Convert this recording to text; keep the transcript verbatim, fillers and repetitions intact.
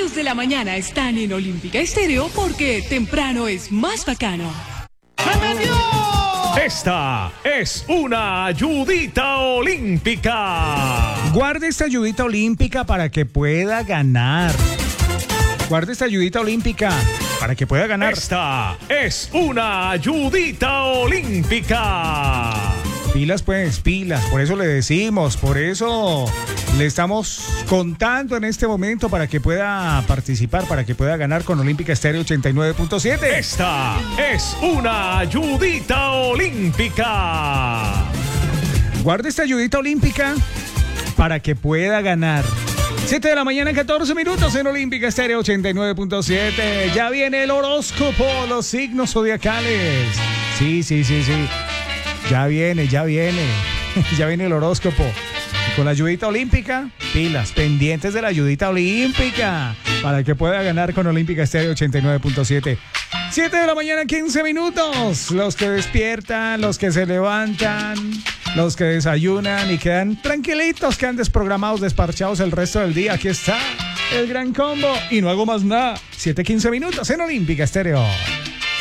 News de la mañana están en Olímpica Estéreo porque temprano es más bacano. Esta es una ayudita olímpica. Guarde esta ayudita olímpica para que pueda ganar. Guarde esta ayudita olímpica para que pueda ganar. Esta es una ayudita olímpica. Pilas pues, pilas, por eso le decimos, por eso le estamos contando en este momento para que pueda participar, para que pueda ganar con Olímpica Estéreo ochenta y nueve punto siete. Esta es una ayudita olímpica. Guarde esta ayudita olímpica para que pueda ganar. siete de la mañana, catorce minutos en Olímpica Estéreo ochenta y nueve punto siete. Ya viene el horóscopo, los signos zodiacales. Sí, sí, sí, sí. Ya viene, ya viene. Ya viene el horóscopo. Y con la ayudita olímpica, pilas, pendientes de la ayudita olímpica para que pueda ganar con Olímpica Estéreo ochenta y nueve punto siete. siete de la mañana, quince minutos. Los que despiertan, los que se levantan, los que desayunan y quedan tranquilitos, quedan desprogramados, desparchados el resto del día. Aquí está el gran combo y no hago más nada. siete quince minutos en Olímpica Estéreo.